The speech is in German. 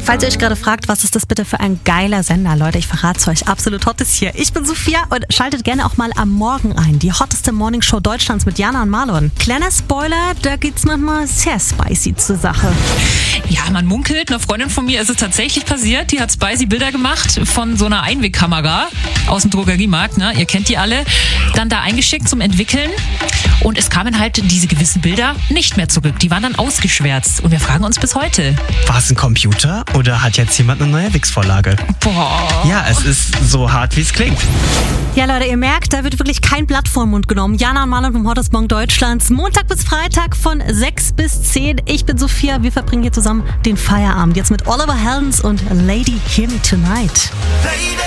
Falls ihr euch gerade fragt, was ist das bitte für ein geiler Sender, Leute, ich verrate es euch, absolut hot ist hier. Ich bin Sophia und schaltet gerne auch mal am Morgen ein. Die hotteste Morningshow Deutschlands mit Jana und Marlon. Kleiner Spoiler, da geht's manchmal sehr spicy zur Sache. Ja, man munkelt, einer Freundin von mir ist es tatsächlich passiert. Die hat spicy Bilder gemacht von so einer Einwegkamera aus dem Drogeriemarkt. Ne? Ihr kennt die alle. Dann da eingeschickt zum Entwickeln. Und es kamen halt diese gewissen Bilder nicht mehr zurück. Die waren dann ausgeschwärzt. Und wir fragen uns bis heute. War es ein Computer oder hat jetzt jemand eine neue Wix-Vorlage? Boah. Ja, es ist so hart, wie es klingt. Ja, Leute, ihr merkt, da wird wirklich kein Blatt vor den Mund genommen. Jana und Marlon vom Hottest Morgen Deutschlands. Montag bis Freitag von 6 bis 10. Ich bin Sophia. Wir verbringen hier zusammen den Feierabend. Jetzt mit Oliver Heldens und Lady Hear Me Tonight. Lady.